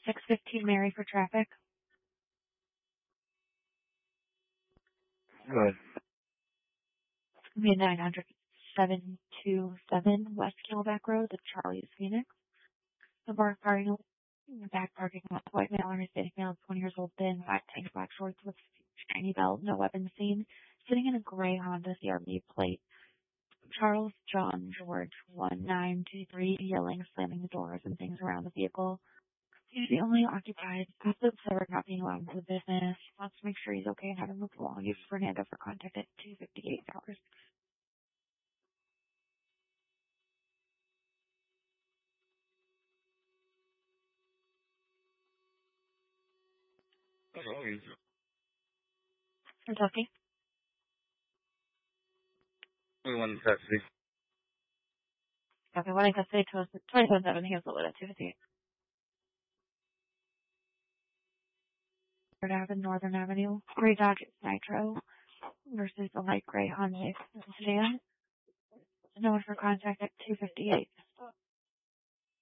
615 Mary for traffic. Good. Be 900-727 West Killback Road, the Charlie's Phoenix. The bar parking in the back parking lot, white male or Hispanic male, 20 years old, thin, black tank, black shorts with shiny belt, no weapons seen, sitting in a gray Honda CRV plate. Charles John George 1923, yelling, slamming the doors and things around the vehicle. He's the only occupied residence ever not being allowed into the business. He wants to make sure he's okay and have him moved along. Use Fernando for contact at 2:58 hours. Kentucky. We want to taxi. Okay, what I said today to 27-7, he was loaded at 2:58. Northern Avenue, Gray Dodge Nitro versus the light gray Honda sedan. No one for contact at 2:58.